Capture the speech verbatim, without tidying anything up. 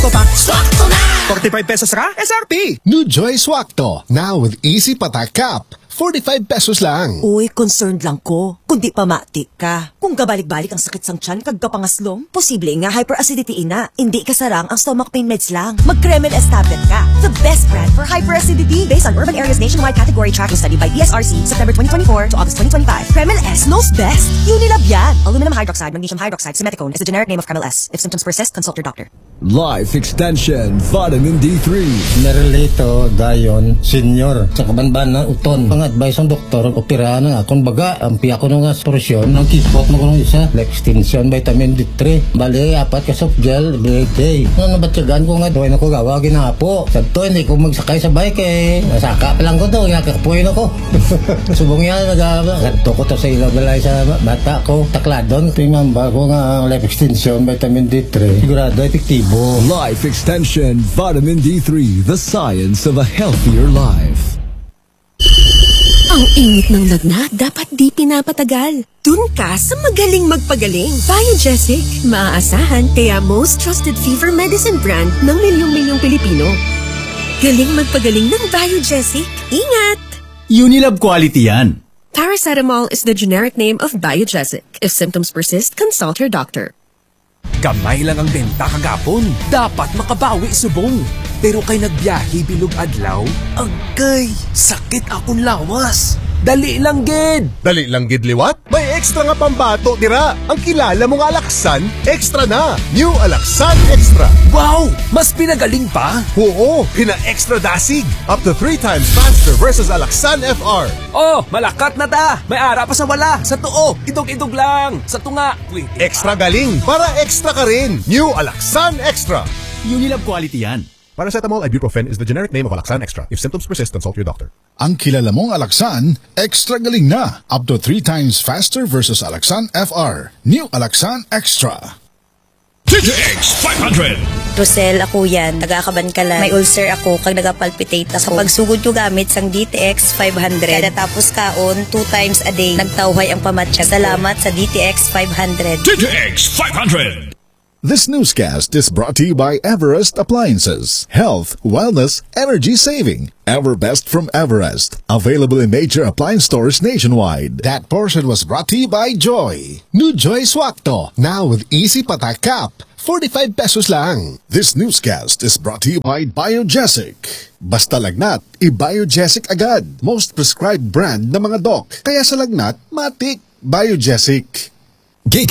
Swakto pa! Swakto na! forty-five pesos ra? S R P! New Joy Swakto, now with easy patak cap. forty-five pesos lang. Uy, concerned lang ko. Kundi pamati ka. Kung gabalik-balik ang sakit sang tiyan kag kapangaslom, posible nga hyperacidity ina. Hindi kasarang ang stomach pain meds lang. Mag-Kremel S tablet ka. The best brand for hyperacidity. Based on Urban Areas Nationwide Category Tracking Study by E S R C, September twenty twenty-four to August twenty twenty-five. Kremel S knows best. Unilab yan. Aluminum hydroxide, magnesium hydroxide, simeticone is the generic name of Kremel S. If symptoms persist, consult your doctor. Life Extension Vitamin D three. Narelito dayon senior sa kabanban na uton. Pang-advise ang doktor operahan nga kung baga ang piya ko nga solusyon ng kipot mo kung isa extension vitamin D three. Bali apat ka soft gel every day. Ano nabatyagan ko nga doon ako gawa ginapo. Sabto hindi ko magsakay sa bike eh. Nasaka pa lang ko to, nakakapuin ako. Subong yan nagaba. Ganto ko to sa ilaw balay sa bata ko. Takladon tingamba ko nga life extension vitamin D three. Sigurado epektibo. Life Extension Vitamin D three, the science of a healthier life. Ang init ng lagnat dapat di pinapatagal. Dun ka sa magaling magpagaling. Biogesic, maaasahan kaya most trusted fever medicine brand ng milyong-milyong Pilipino. Galing magpagaling ng Biogesic. Ingat! Unilab quality yan. Paracetamol is the generic name of Biogesic. If symptoms persist, consult your doctor. Gamay lang ang benta kagapon. Dapat makabawi subong. Pero kay nagbiyahe bilog adlaw, agay, sakit akong lawas. Dali lang gid. Dali lang gid liwat? May extra nga pambato dira. Ang kilala mong Alaxan, extra na. New Alaxan Extra. Wow! Mas pinagaling pa? Oo, pina-extra dasig. Up to three times faster versus Alaxan F R. Oh, malakat na ta. May ara pa sa wala. Sa tuo, idog-idog lang. Sa tunga, wait. Extra galing para extra ka rin. New Alaxan Extra. Unilab quality yan. Paracetamol ibuprofen is the generic name of Alaxan Extra. If symptoms persist, consult your doctor. Ang kilala mong Alaxan, extra galing na. Up to three times faster versus Alaxan F R. New Alaxan Extra. D T X five hundred. Rosel, ako yan. Taga-Akaban ka lang. May ulcer ako kag nagapalpitate ako. Kapag sugod ko gamit sang D T X five hundred. Kada tapos kaon, two times a day. Nagtawhay ang pamatsyag. Salamat sa D T X five hundred. D T X five hundred. This newscast is brought to you by Everest Appliances. Health, wellness, energy saving. Everbest from Everest. Available in major appliance stores nationwide. That portion was brought to you by Joy. New Joy Swakto. Now with easy patak cap. forty-five pesos lang. This newscast is brought to you by Biogesic. Basta lagnat, i-Biogesic agad. Most prescribed brand ng mga doc. Kaya sa lagnat, matik. Biogesic.